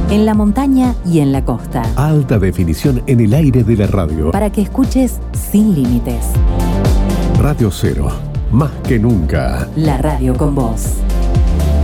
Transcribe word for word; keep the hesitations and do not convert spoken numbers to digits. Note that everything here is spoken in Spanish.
en la montaña y en la costa. Alta definición en el aire de la radio. Para que escuches sin límites. Radio Cero, más que nunca. La radio con vos.